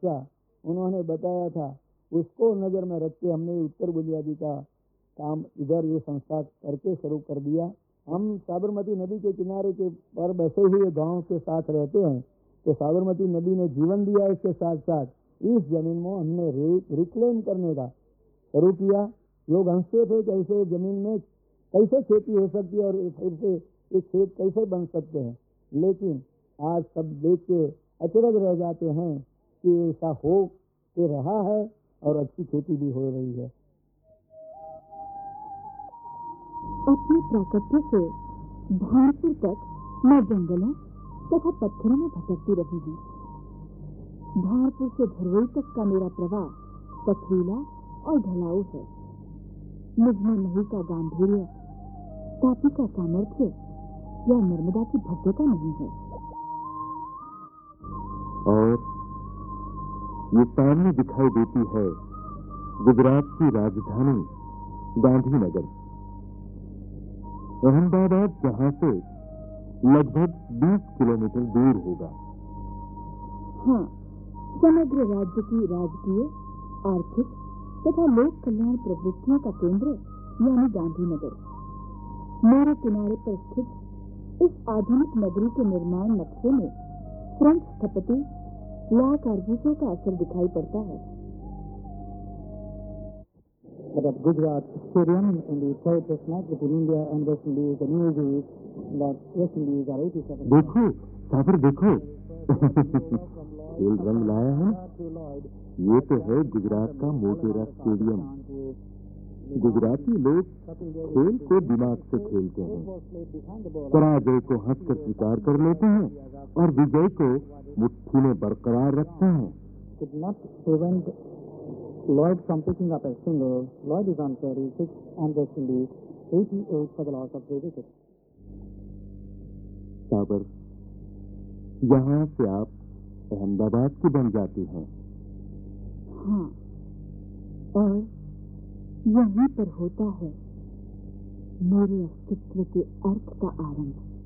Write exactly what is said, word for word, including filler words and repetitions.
क्या उन्होंने बताया था, उसको नज़र में रख के हमने उत्तर बुनियादी का काम इधर ये संस्था करके शुरू कर दिया। हम साबरमती नदी के किनारे के पर बसे हुए गांव के साथ रहते हैं, तो साबरमती नदी ने जीवन दिया, इसके साथ साथ इस जमीन में हमने रिक्लेम करने का शुरू किया। लोग हंसते थे कैसे जमीन में कैसे खेती हो सकती है और फिर से एक खेत कैसे बन सकते हैं, लेकिन आज सब देख के अचरज रह जाते हैं कि ऐसा हो के रहा है और अच्छी खेती भी हो रही है। अपनी प्राकृत्य से भानपुर तक मैं जंगलों तथा पत्थरों में भटकती रही हूँ। भानपुर से धरोई तक का मेरा प्रवाह पथरीला और ढलाऊ है। मुझमें नही का गांधीर्य, तापी का सामर्थ्य या नर्मदा की भव्यता नहीं है। और ये सामने दिखाई देती है गुजरात की राजधानी गांधीनगर। अहमदाबाद जहां से लगभग बीस किलोमीटर दूर होगा। हाँ, समग्र राज्य की राजकीय, आर्थिक तथा लोक कल्याण प्रवृत्तियों का केंद्र यानी गांधीनगर। मेरे किनारे पर स्थित इस आधुनिक नगरी के निर्माण नक्शे में फ्रेंच स्थपति ला कार्बूजो का असर दिखाई पड़ता है। But Gujarat Stadium in the third test match between India and West Indies, the news is that West Indies are eighty-seven. देखो सागर देखो खेल रंग लाया है। ये तो है गुजरात का मोटेरा स्टेडियम। गुजराती लोग खेल को दिमाग से खेलते हैं, पराजय को हंसकर स्वीकार कर लेते हैं और विजय को मुट्ठी में बरकरार रखते हैं। Could not prevent Lloyd from picking up a single. Lloyd is on thirty-six and West Indies eighty-eight for the loss of three wickets. साबर, यहाँ से आप अहमदाबाद की बन जाती हैं। हाँ, और यहीं पर होता है मेरे अस्तित्व के अर्थ का आरंभ।